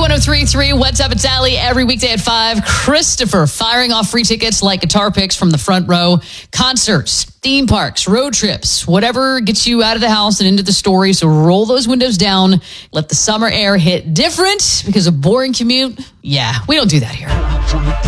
K103.3, What's Up, it's Allie, every weekday at 5. Christopher firing off free tickets like guitar picks from the front row. Concerts, theme parks, road trips, whatever gets you out of the house and into the story. So roll those windows down. Let the summer air hit different because a boring commute, yeah, we don't do that here.